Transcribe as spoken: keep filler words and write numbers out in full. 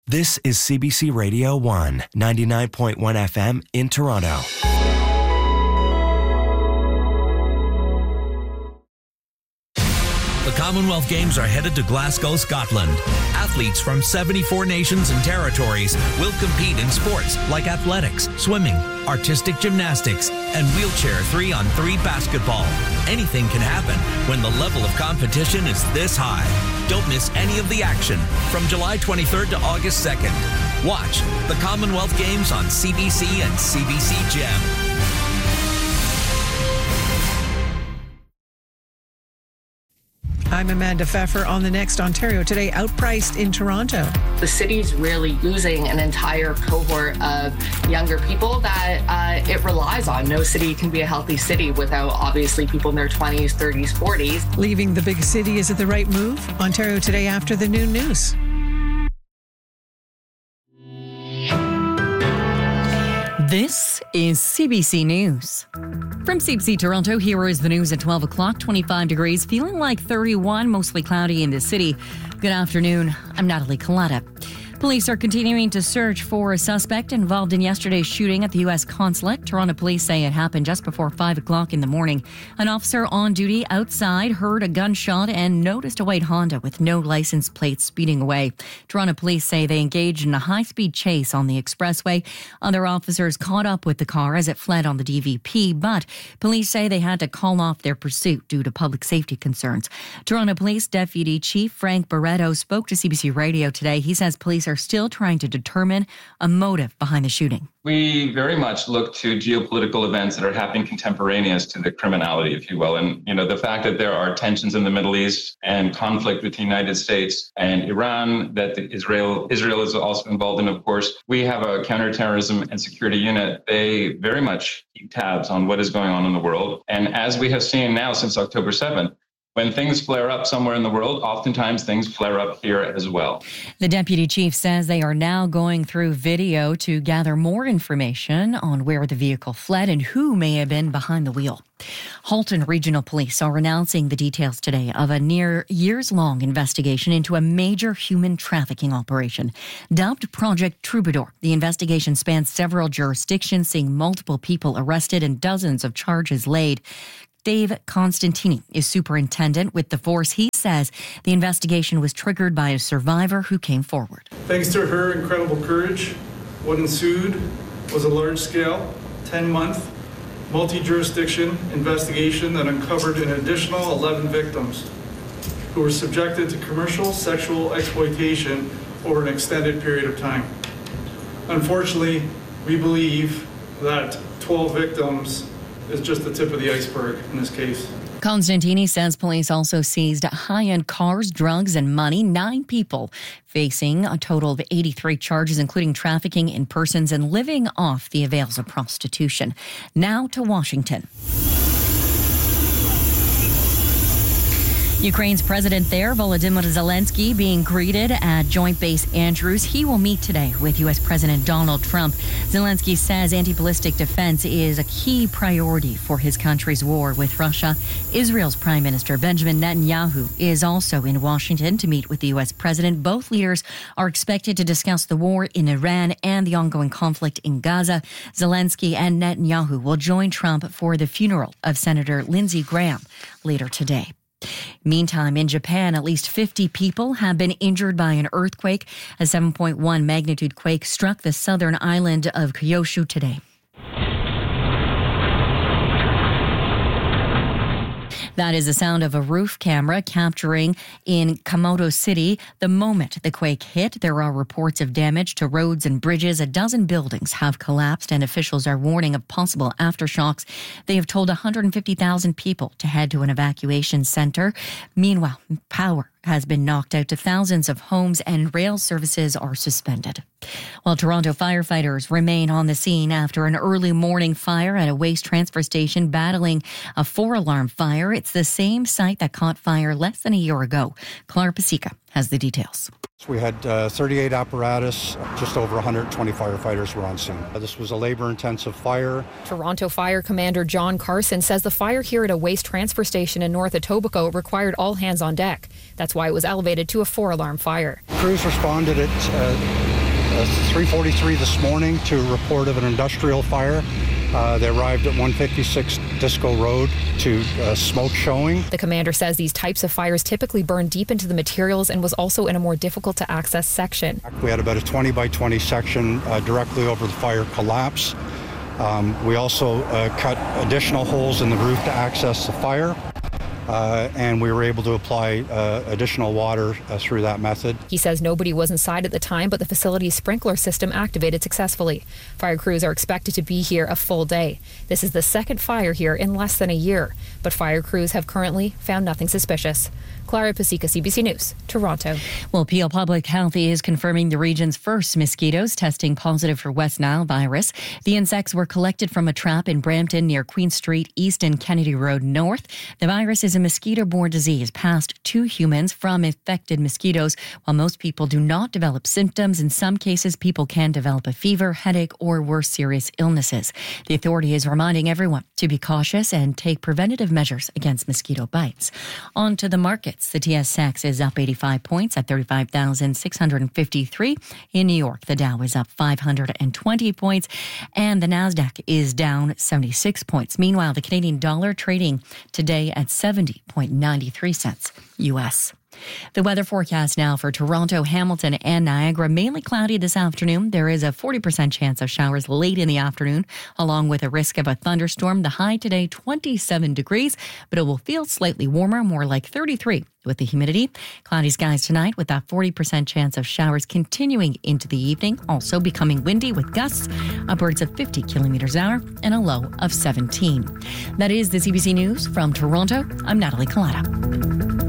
This is C B C Radio one, ninety-nine point one F M in Toronto. The Commonwealth Games are headed to Glasgow, Scotland. Athletes from seventy-four nations and territories will compete in sports like athletics, swimming, artistic gymnastics, and wheelchair three on three basketball. Anything can happen when the level of competition is this high. Don't miss any of the action from July twenty-third to August second. Watch the Commonwealth Games on C B C and C B C Gem. I'm Amanda Pfeffer on the Next Ontario Today. Outpriced in Toronto. The city's really losing an entire cohort of younger people that uh, it relies on. No city can be a healthy city without obviously people in their twenties, thirties, forties. Leaving the big city, is it the right move? Ontario Today after the noon news. This is C B C News. From C B C Toronto, here is the news at twelve o'clock, twenty-five degrees, feeling like thirty-one, mostly cloudy in the city. Good afternoon, I'm Natalie Collada. Police are continuing to search for a suspect involved in yesterday's shooting at the U S consulate. Toronto police say it happened just before five o'clock in the morning. An officer on duty outside heard a gunshot and noticed a white Honda with no license plate speeding away. Toronto police say they engaged in a high-speed chase on the expressway. Other officers caught up with the car as it fled on the D V P, but police say they had to call off their pursuit due to public safety concerns. Toronto Police Deputy Chief Frank Barretto spoke to C B C Radio today. He says police are still trying to determine a motive behind the shooting. We very much look to geopolitical events that are happening contemporaneous to the criminality, if you will. And, you know, the fact that there are tensions in the Middle East and conflict with the United States and Iran that the Israel Israel is also involved in, of course. We have a counterterrorism and security unit. They very much keep tabs on what is going on in the world. And as we have seen now since October seventh, when things flare up somewhere in the world, oftentimes things flare up here as well. The deputy chief says they are now going through video to gather more information on where the vehicle fled and who may have been behind the wheel. Halton Regional Police are announcing the details today of a near years-long investigation into a major human trafficking operation. Dubbed Project Troubadour, the investigation spans several jurisdictions, seeing multiple people arrested and dozens of charges laid. Dave Constantini is superintendent with the force. He says the investigation was triggered by a survivor who came forward. Thanks to her incredible courage, what ensued was a large-scale, ten-month, multi-jurisdiction investigation that uncovered an additional eleven victims who were subjected to commercial sexual exploitation over an extended period of time. Unfortunately, we believe that twelve victims is just the tip of the iceberg in this case. Constantini says police also seized high-end cars, drugs, and money. Nine people facing a total of eighty-three charges, including trafficking in persons and living off the avails of prostitution. Now to Washington. Ukraine's president there, Volodymyr Zelensky, being greeted at Joint Base Andrews. He will meet today with U S President Donald Trump. Zelensky says anti-ballistic defense is a key priority for his country's war with Russia. Israel's Prime Minister Benjamin Netanyahu is also in Washington to meet with the U S president. Both leaders are expected to discuss the war in Iran and the ongoing conflict in Gaza. Zelensky and Netanyahu will join Trump for the funeral of Senator Lindsey Graham later today. Meantime, in Japan, at least fifty people have been injured by an earthquake. A seven point one magnitude quake struck the southern island of Kyushu today. That is the sound of a roof camera capturing in Kamoto City the moment the quake hit. There are reports of damage to roads and bridges. A dozen buildings have collapsed, and officials are warning of possible aftershocks. They have told one hundred fifty thousand people to head to an evacuation center. Meanwhile, power has been knocked out to thousands of homes and rail services are suspended. While Toronto firefighters remain on the scene after an early morning fire at a waste transfer station battling a four-alarm fire. It's the same site that caught fire less than a year ago. Clara Pasica has the details. We had uh, thirty-eight apparatus, just over one hundred twenty firefighters were on scene. This was a labor-intensive fire. Toronto Fire Commander John Carson says the fire here at a waste transfer station in North Etobicoke required all hands on deck. That's why it was elevated to a four-alarm fire. Crews responded at uh, uh, three forty-three this morning to a report of an industrial fire. Uh, they arrived at one fifty-six Disco Road to uh, smoke showing. The commander says these types of fires typically burn deep into the materials and was also in a more difficult to access section. We had about a twenty by twenty section uh, directly over the fire collapse. Um, we also uh, cut additional holes in the roof to access the fire. Uh, and we were able to apply uh, additional water uh, through that method. He says nobody was inside at the time, but the facility's sprinkler system activated successfully. Fire crews are expected to be here a full day. This is the second fire here in less than a year, but fire crews have currently found nothing suspicious. Clara Pasica, C B C News, Toronto. Well, Peel Public Health is confirming the region's first mosquitoes testing positive for West Nile virus. The insects were collected from a trap in Brampton near Queen Street East and Kennedy Road North. The virus is a mosquito-borne disease passed to humans from infected mosquitoes. While most people do not develop symptoms, in some cases people can develop a fever, headache, or worse, serious illnesses. The authority is reminding everyone to be cautious and take preventative measures against mosquito bites. On to the markets. The T S X is up eighty-five points at thirty-five thousand six hundred fifty-three. In New York, the Dow is up five hundred twenty points and the Nasdaq is down seventy-six points. Meanwhile, the Canadian dollar trading today at seventy point nine three cents U S. The weather forecast now for Toronto, Hamilton, and Niagara. Mainly cloudy this afternoon. There is a forty percent chance of showers late in the afternoon, along with a risk of a thunderstorm. The high today, twenty-seven degrees, but it will feel slightly warmer, more like thirty-three with the humidity. Cloudy skies tonight with that forty percent chance of showers continuing into the evening. Also becoming windy with gusts upwards of fifty kilometers an hour and a low of seventeen. That is the C B C News from Toronto. I'm Natalie Collada.